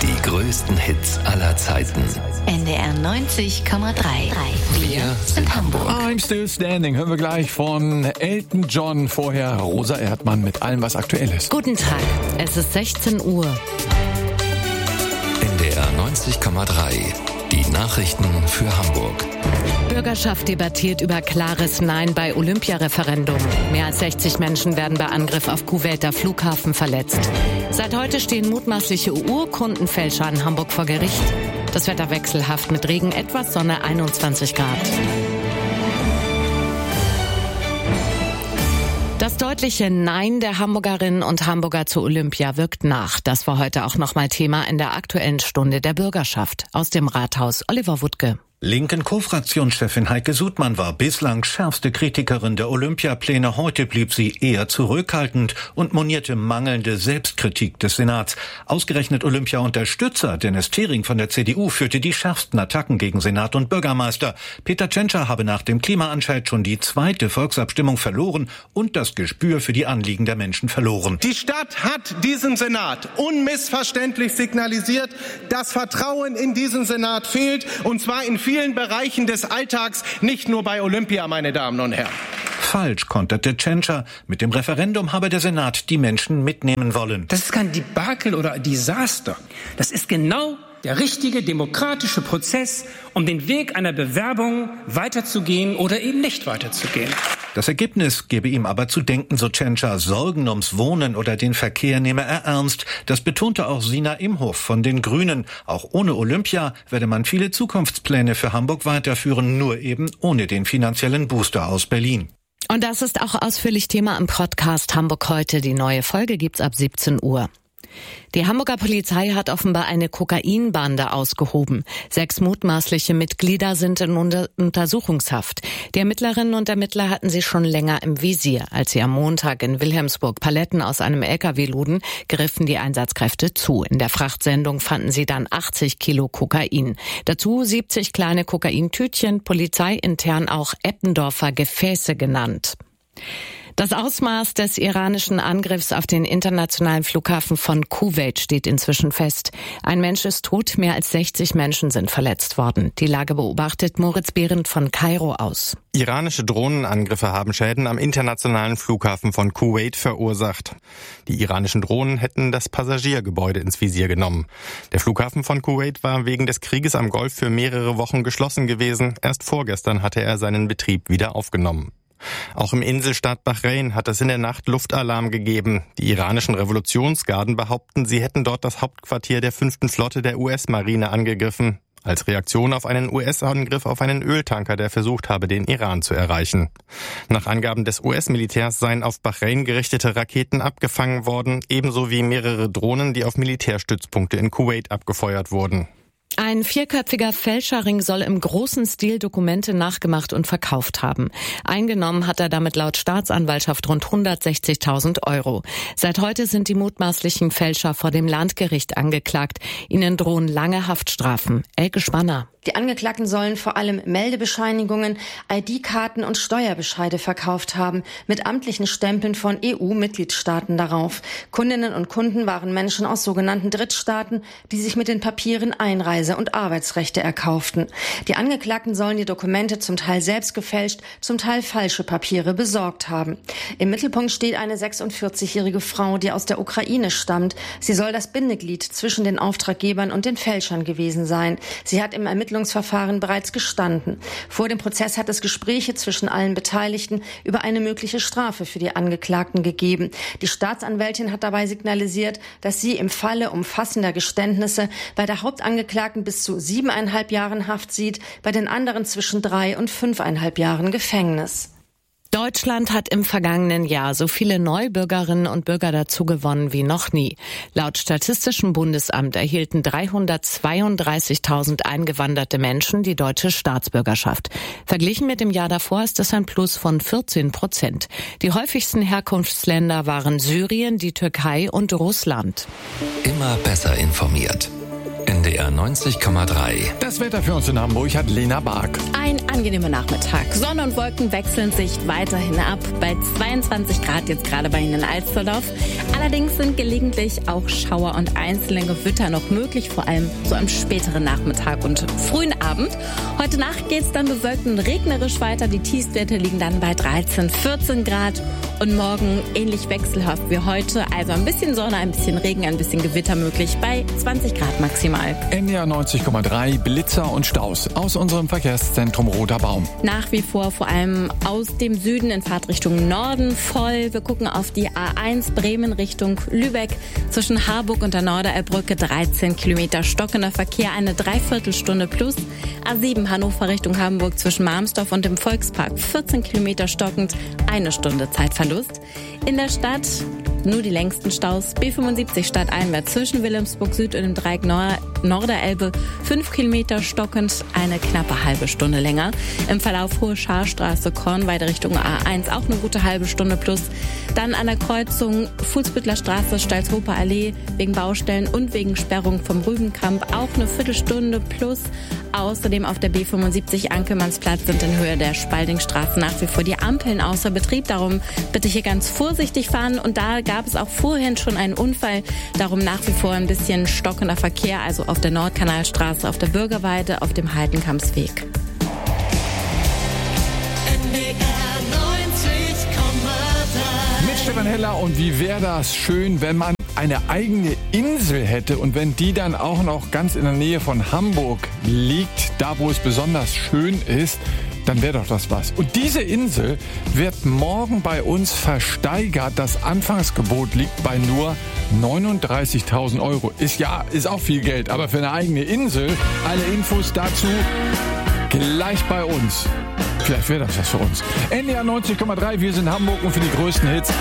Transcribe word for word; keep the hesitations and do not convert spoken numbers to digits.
Die größten Hits aller Zeiten. N D R neunzig Komma drei. Wir sind Hamburg. I'm Still Standing. Hören wir gleich von Elton John. Vorher Rosa Erdmann mit allem, was aktuell ist. Guten Tag, es ist sechzehn Uhr. N D R neunzig Komma drei. Die Nachrichten für Hamburg. Bürgerschaft debattiert über klares Nein bei Olympiareferendum. Mehr als sechzig Menschen werden bei Angriff auf Kuwaiter Flughafen verletzt. Seit heute stehen mutmaßliche Urkundenfälscher in Hamburg vor Gericht. Das Wetter wechselhaft mit Regen, etwas Sonne, einundzwanzig Grad. Das deutliche Nein der Hamburgerinnen und Hamburger zu Olympia wirkt nach. Das war heute auch nochmal Thema in der Aktuellen Stunde der Bürgerschaft. Aus dem Rathaus Oliver Wuttke. Linken Co-Fraktionschefin Heike Sudmann war bislang schärfste Kritikerin der Olympiapläne. Heute blieb sie eher zurückhaltend und monierte mangelnde Selbstkritik des Senats. Ausgerechnet Olympia-Unterstützer Dennis Thering von der C D U führte die schärfsten Attacken gegen Senat und Bürgermeister. Peter Tschentscher habe nach dem Klimaentscheid schon die zweite Volksabstimmung verloren und das Gespür für die Anliegen der Menschen verloren. Die Stadt hat diesem Senat unmissverständlich signalisiert, dass Vertrauen in diesen Senat fehlt, und zwar in vielen Bereichen des Alltags, nicht nur bei Olympia, meine Damen und Herren. Falsch, konterte Tschentscher. Mit dem Referendum habe der Senat die Menschen mitnehmen wollen. Das ist kein Debakel oder Desaster. Das ist genau der richtige demokratische Prozess, um den Weg einer Bewerbung weiterzugehen oder eben nicht weiterzugehen. Das Ergebnis gebe ihm aber zu denken, so Tschentscher. Sorgen ums Wohnen oder den Verkehr nehme er ernst. Das betonte auch Sina Imhof von den Grünen. Auch ohne Olympia werde man viele Zukunftspläne für Hamburg weiterführen, nur eben ohne den finanziellen Booster aus Berlin. Und das ist auch ausführlich Thema im Podcast Hamburg heute. Die neue Folge gibt's ab siebzehn Uhr. Die Hamburger Polizei hat offenbar eine Kokainbande ausgehoben. Sechs mutmaßliche Mitglieder sind in Unter- Untersuchungshaft. Die Ermittlerinnen und Ermittler hatten sie schon länger im Visier. Als sie am Montag in Wilhelmsburg Paletten aus einem L K W luden, griffen die Einsatzkräfte zu. In der Frachtsendung fanden sie dann achtzig Kilo Kokain. Dazu siebzig kleine Kokaintütchen, polizeiintern auch Eppendorfer Gefäße genannt. Das Ausmaß des iranischen Angriffs auf den internationalen Flughafen von Kuwait steht inzwischen fest. Ein Mensch ist tot, mehr als sechzig Menschen sind verletzt worden. Die Lage beobachtet Moritz Behrendt von Kairo aus. Iranische Drohnenangriffe haben Schäden am internationalen Flughafen von Kuwait verursacht. Die iranischen Drohnen hätten das Passagiergebäude ins Visier genommen. Der Flughafen von Kuwait war wegen des Krieges am Golf für mehrere Wochen geschlossen gewesen. Erst vorgestern hatte er seinen Betrieb wieder aufgenommen. Auch im Inselstaat Bahrain hat es in der Nacht Luftalarm gegeben. Die iranischen Revolutionsgarden behaupten, sie hätten dort das Hauptquartier der fünften Flotte der U S-Marine angegriffen. Als Reaktion auf einen U S-Angriff auf einen Öltanker, der versucht habe, den Iran zu erreichen. Nach Angaben des U S-Militärs seien auf Bahrain gerichtete Raketen abgefangen worden, ebenso wie mehrere Drohnen, die auf Militärstützpunkte in Kuwait abgefeuert wurden. Ein vierköpfiger Fälscherring soll im großen Stil Dokumente nachgemacht und verkauft haben. Eingenommen hat er damit laut Staatsanwaltschaft rund hundertsechzigtausend Euro. Seit heute sind die mutmaßlichen Fälscher vor dem Landgericht angeklagt. Ihnen drohen lange Haftstrafen. Elke Spanner. Die Angeklagten sollen vor allem Meldebescheinigungen, I D-Karten und Steuerbescheide verkauft haben, mit amtlichen Stempeln von E U-Mitgliedstaaten darauf. Kundinnen und Kunden waren Menschen aus sogenannten Drittstaaten, die sich mit den Papieren Einreise- und Arbeitsrechte erkauften. Die Angeklagten sollen die Dokumente zum Teil selbst gefälscht, zum Teil falsche Papiere besorgt haben. Im Mittelpunkt steht eine sechsundvierzigjährige Frau, die aus der Ukraine stammt. Sie soll das Bindeglied zwischen den Auftraggebern und den Fälschern gewesen sein. Sie hat im Ermittlungsverfahren bereits gestanden. Vor dem Prozess hat es Gespräche zwischen allen Beteiligten über eine mögliche Strafe für die Angeklagten gegeben. Die Staatsanwältin hat dabei signalisiert, dass sie im Falle umfassender Geständnisse bei der Hauptangeklagten bis zu siebeneinhalb Jahren Haft sieht, bei den anderen zwischen drei und fünfeinhalb Jahren Gefängnis. Deutschland hat im vergangenen Jahr so viele Neubürgerinnen und Bürger dazu gewonnen wie noch nie. Laut Statistischem Bundesamt erhielten dreihundertzweiunddreißigtausend eingewanderte Menschen die deutsche Staatsbürgerschaft. Verglichen mit dem Jahr davor ist das ein Plus von vierzehn Prozent. Die häufigsten Herkunftsländer waren Syrien, die Türkei und Russland. Immer besser informiert. N D R neunzig Komma drei. Das Wetter für uns in Hamburg hat Lena Bark. Ein angenehmer Nachmittag. Sonne und Wolken wechseln sich weiterhin ab. Bei zweiundzwanzig Grad jetzt gerade bei Ihnen in Alsterdorf. Allerdings sind gelegentlich auch Schauer und einzelne Gewitter noch möglich, vor allem so am späteren Nachmittag und frühen Abend. Heute Nacht geht es dann bewölkt und regnerisch weiter. Die Tiefstwerte liegen dann bei dreizehn, vierzehn Grad. Und morgen ähnlich wechselhaft wie heute. Also ein bisschen Sonne, ein bisschen Regen, ein bisschen Gewitter möglich bei zwanzig Grad maximal. N D R neunzig Komma drei, Blitzer und Staus aus unserem Verkehrszentrum Roter Baum. Nach wie vor vor allem aus dem Süden in Fahrtrichtung Norden voll. Wir gucken auf die A eins Bremen Richtung Lübeck. Zwischen Harburg und der Norderelbbrücke dreizehn Kilometer stockender Verkehr, eine Dreiviertelstunde plus. A sieben Hannover Richtung Hamburg zwischen Marmsdorf und dem Volkspark vierzehn Kilometer stockend, eine Stunde Zeitverlust. In der Stadt nur die längsten Staus. B fünfundsiebzig stadteinwärts zwischen Wilhelmsburg Süd und dem Dreieck Nord- Norderelbe fünf Kilometer stockend, eine knappe halbe Stunde länger. Im Verlauf Hohe Scharstraße, Kornweide Richtung A eins auch eine gute halbe Stunde plus. Dann an der Kreuzung Fuhlsbüttler Straße, Stalzhofer Allee wegen Baustellen und wegen Sperrung vom Rübenkamp auch eine Viertelstunde plus. Außerdem auf der B fünfundsiebzig Ankelmannsplatz sind in Höhe der Spaldingstraße nach wie vor die Ampeln außer Betrieb. Darum bitte hier ganz vorsichtig fahren. Und da gab es auch vorhin schon einen Unfall. Darum nach wie vor ein bisschen stockender Verkehr, also auf der Nordkanalstraße, auf der Bürgerweide, auf dem Heidenkampsweg. Mit Stefan Heller, und wie wäre das schön, wenn man eine eigene Insel hätte und wenn die dann auch noch ganz in der Nähe von Hamburg liegt, da wo es besonders schön ist, dann wäre doch das was. Und diese Insel wird morgen bei uns versteigert. Das Anfangsgebot liegt bei nur neununddreißigtausend Euro. Ist ja, ist auch viel Geld, aber für eine eigene Insel, alle Infos dazu gleich bei uns. Vielleicht wäre das was für uns. N D R neunzig Komma drei, wir sind Hamburg und für die größten Hits